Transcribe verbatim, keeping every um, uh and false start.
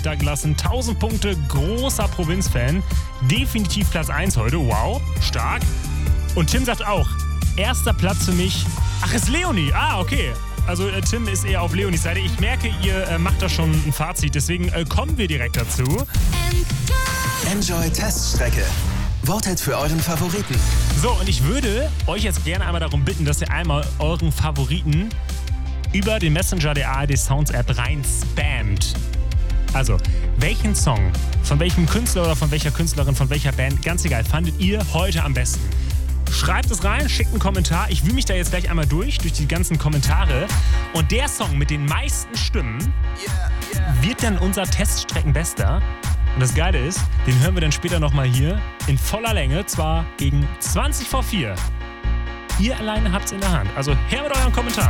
Nachricht da gelassen. tausend Punkte, großer Provinzfan. Definitiv Platz eins heute. Wow, stark. Und Tim sagt auch, erster Platz für mich. Ach, ist Leonie. Ah, okay. Also äh, Tim ist eher auf Leonies Seite. Ich merke, ihr äh, macht da schon ein Fazit. Deswegen äh, kommen wir direkt dazu. Enjoy Teststrecke. Votet für euren Favoriten. So, und ich würde euch jetzt gerne einmal darum bitten, dass ihr einmal euren Favoriten über den Messenger der A R D Sounds App rein spammt. Also, welchen Song, von welchem Künstler oder von welcher Künstlerin, von welcher Band, ganz egal, fandet ihr heute am besten? Schreibt es rein, schickt einen Kommentar. Ich wühle mich da jetzt gleich einmal durch, durch die ganzen Kommentare. Und der Song mit den meisten Stimmen wird dann unser Teststreckenbester. Und das Geile ist, den hören wir dann später nochmal hier in voller Länge, zwar gegen zwanzig vor vier. Ihr alleine habt's in der Hand. Also her mit eurem Kommentar.